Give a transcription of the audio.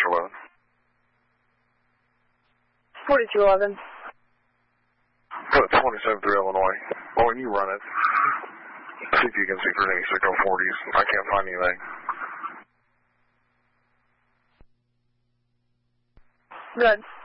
11? 4211. Put 27 through Illinois. Oh, when you run it, see if you can see for any signal 40s. I can't find anything. Good.